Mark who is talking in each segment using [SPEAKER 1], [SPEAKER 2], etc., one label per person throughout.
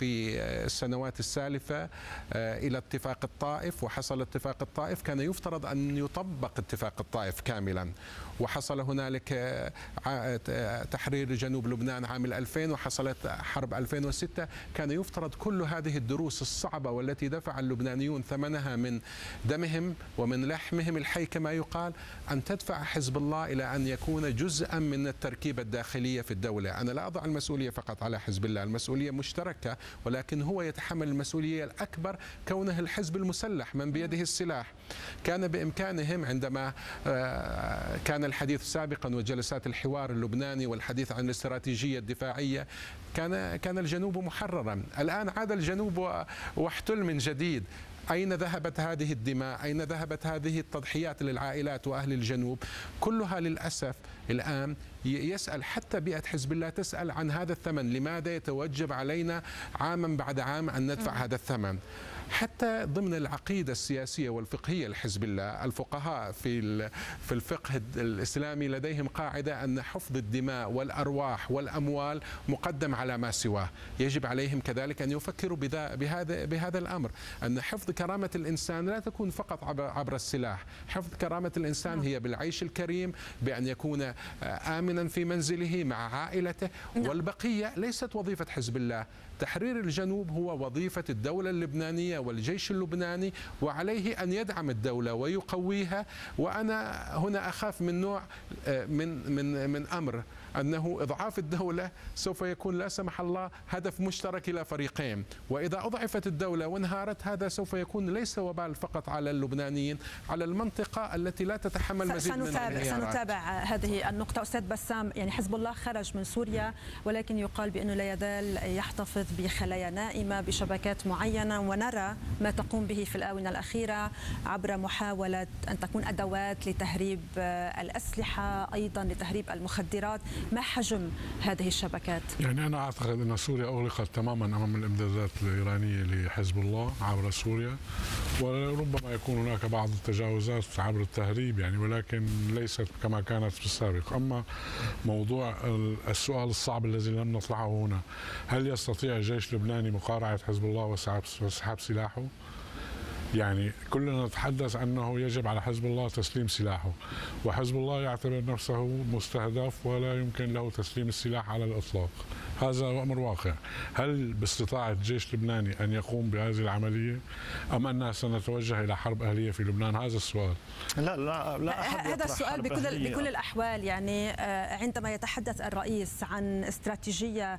[SPEAKER 1] في السنوات السالفة إلى اتفاق الطائف، وحصل اتفاق الطائف. كان يفترض أن يطبق اتفاق الطائف كاملا، وحصل هنالك تحرير جنوب لبنان عام 2000، وحصلت حرب 2006. كان يفترض كل هذه الدروس الصعبة والتي دفع اللبنانيون ثمنها من دمهم ومن لحمهم الحي كما يقال، أن تدفع حزب الله إلى أن يكون جزءا من التركيبة الداخلية في الدولة. أنا لا أضع المسؤولية فقط على حزب الله، المسؤولية مشتركة، ولكن هو يتحمل المسؤولية الأكبر كونه الحزب المسلح من بيده السلاح. كان بإمكانهم عندما كان الحديث سابقا وجلسات الحوار اللبناني والحديث عن الاستراتيجية الدفاعية، كان الجنوب محررا. الآن عاد الجنوب واحتل من جديد. أين ذهبت هذه الدماء؟ أين ذهبت هذه التضحيات للعائلات وأهل الجنوب؟ كلها للأسف الآن يسأل حتى بيئة حزب الله تسأل عن هذا الثمن. لماذا يتوجب علينا عاما بعد عام أن ندفع هذا الثمن؟ حتى ضمن العقيدة السياسية والفقهية لحزب الله، الفقهاء في الفقه الإسلامي لديهم قاعدة أن حفظ الدماء والأرواح والأموال مقدم على ما سواه. يجب عليهم كذلك أن يفكروا بهذا الأمر، أن حفظ كرامة الإنسان لا تكون فقط عبر السلاح. حفظ كرامة الإنسان هي بالعيش الكريم، بأن يكون آمنا في منزله مع عائلته، والبقية ليست وظيفة حزب الله. تحرير الجنوب هو وظيفة الدولة اللبنانية والجيش اللبناني، وعليه أن يدعم الدولة ويقويها. وأنا هنا أخاف من نوع من أمر أنه إضعاف الدولة سوف يكون لا سمح الله هدف مشترك إلى فريقين، وإذا أضعفت الدولة وانهارت هذا سوف يكون ليس وبال فقط على اللبنانيين، على المنطقة التي لا تتحمل مزيد من الانهيارات.
[SPEAKER 2] سنتابع هذه النقطة. أستاذ بسام، يعني حزب الله خرج من سوريا، ولكن يقال بأنه لا يزال يحتفظ بخلايا نائمة بشبكات معينة، ونرى ما تقوم به في الآونة الأخيرة عبر محاولة أن تكون أدوات لتهريب الأسلحة، أيضا لتهريب المخدرات. ما حجم هذه الشبكات؟
[SPEAKER 3] يعني أنا أعتقد أن سوريا أغلقت تماما أمام الإمدادات الإيرانية لحزب الله عبر سوريا، وربما يكون هناك بعض التجاوزات عبر التهريب يعني، ولكن ليست كما كانت في السابق. أما موضوع السؤال الصعب الذي لم نطرحه هنا، هل يستطيع الجيش اللبناني مقارعة حزب الله وسحب سلاحه؟ يعني كلنا نتحدث أنه يجب على حزب الله تسليم سلاحه، وحزب الله يعتبر نفسه مستهدف ولا يمكن له تسليم السلاح على الإطلاق. هذا أمر واقع. هل باستطاعة الجيش اللبناني أن يقوم بهذه العملية، أم أننا سنتوجه إلى حرب أهلية في لبنان؟ هذا السؤال.
[SPEAKER 2] لا هذا السؤال بكل الأحوال. يعني عندما يتحدث الرئيس عن استراتيجية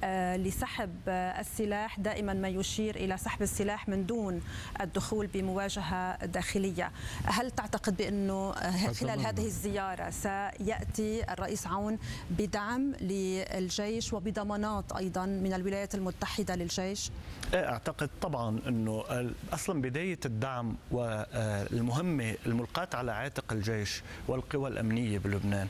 [SPEAKER 2] لسحب السلاح، دائما ما يشير إلى سحب السلاح من دون الدخول بمواجهة داخلية. هل تعتقد بأنه خلال هذه الزيارة سيأتي الرئيس عون بدعم للجيش وبضمانات أيضا من الولايات المتحدة للجيش؟
[SPEAKER 4] أعتقد طبعا أنه أصلا بداية الدعم والمهمة الملقاة على عاتق الجيش والقوى الأمنية بلبنان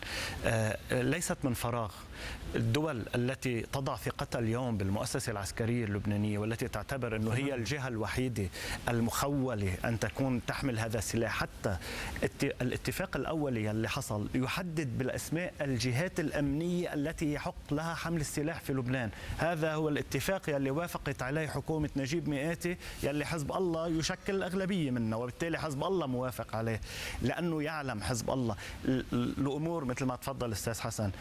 [SPEAKER 4] ليست من فراغ. الدول التي تضع ثقتها اليوم بالمؤسسة العسكرية اللبنانية، والتي تعتبر أنه هي الجهة الوحيدة المخولة أن تكون تحمل هذا السلاح، حتى الاتفاق الأولي اللي حصل يحدد بالأسماء الجهات الأمنية التي يحق لها حمل السلاح في لبنان. هذا هو الاتفاق يلي وافقت عليه حكومة نجيب مئاتي، يلي حزب الله يشكل الأغلبية منه، وبالتالي حزب الله موافق عليه، لأنه يعلم حزب الله الأمور مثل ما تفضل أستاذ حسن،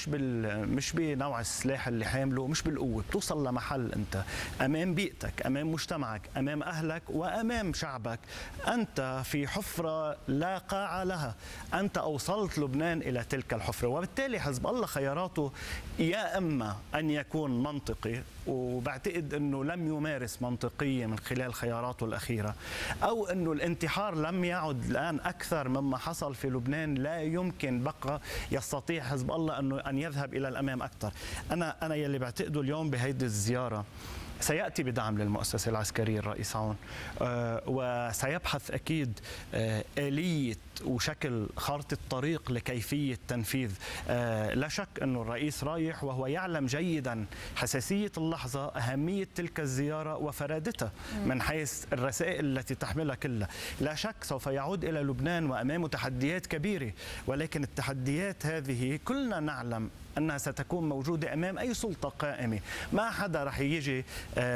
[SPEAKER 4] مش بنوع السلاح اللي حامله، مش بالقوة. بتوصل لمحل أنت أمام بيئتك، أمام مجتمعك، أمام أهلك وأمام شعبك، أنت في حفرة لا قاع لها، أنت أوصلت لبنان إلى تلك الحفرة. وبالتالي حزب الله خياراته يا إما أن يكون منطقي، وبعتقد أنه لم يمارس منطقية من خلال خياراته الأخيرة، أو أنه الانتحار لم يعد الآن أكثر مما حصل في لبنان. لا يمكن بقى يستطيع حزب الله أن يذهب إلى الأمام أكثر. أنا يلي بعتقده اليوم بهيدي الزيارة، سيأتي بدعم للمؤسسة العسكرية الرئيس عون، وسيبحث أكيد آلية وشكل خارطة طريق لكيفية تنفيذ. لا شك أنه الرئيس رايح وهو يعلم جيدا حساسية اللحظة، أهمية تلك الزيارة وفرادتها من حيث الرسائل التي تحملها كلها. لا شك سوف يعود إلى لبنان وأمامه تحديات كبيرة، ولكن التحديات هذه كلنا نعلم أنها ستكون موجودة أمام أي سلطة قائمة. ما حدا رح يجي